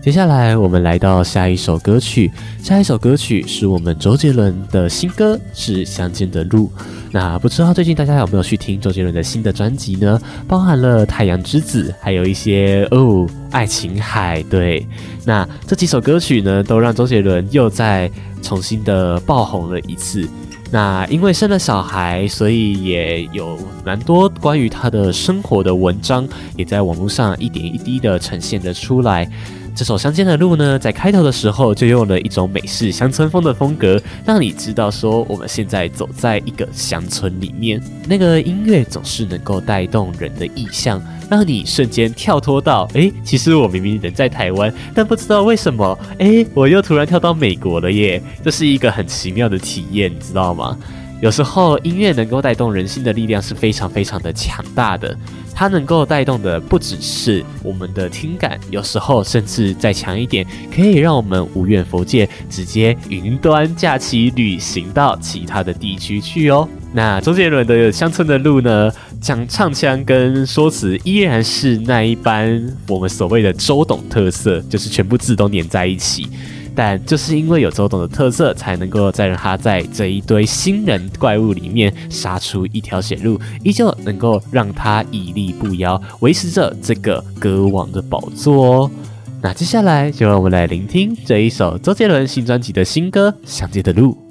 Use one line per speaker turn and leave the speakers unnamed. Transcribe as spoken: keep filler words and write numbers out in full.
接下来我们来到下一首歌曲，下一首歌曲是我们周杰伦的新歌，是《相见的路》。那不知道最近大家有没有去听周杰伦的新的专辑呢？包含了《太阳之子》，还有一些哦爱琴海。对，那这几首歌曲呢，都让周杰伦又再重新的爆红了一次。那因为生了小孩，所以也有蛮多关于他的生活的文章，也在网络上一点一滴的呈现了出来。这首《相见的路》呢，在开头的时候就用了一种美式乡村风的风格，让你知道说我们现在走在一个乡村里面。那个音乐总是能够带动人的意象，让你瞬间跳脱到，诶，其实我明明人在台湾，但不知道为什么，诶，我又突然跳到美国了耶！这是一个很奇妙的体验，你知道吗？有时候音乐能够带动人心的力量是非常非常的强大的，它能够带动的不只是我们的听感，有时候甚至再强一点，可以让我们无远弗届，直接云端假期旅行到其他的地区去哦。那周杰伦的《乡村的路》呢，讲唱腔跟说辞依然是那一般我们所谓的周董特色，就是全部字都粘在一起。但就是因为有周董的特色，才能够再让他在这一堆新人怪物里面杀出一条血路，依旧能够让他屹立不摇，维持着这个歌王的宝座哦。那接下来就让我们来聆听这一首周杰伦新专辑的新歌《相见的路》。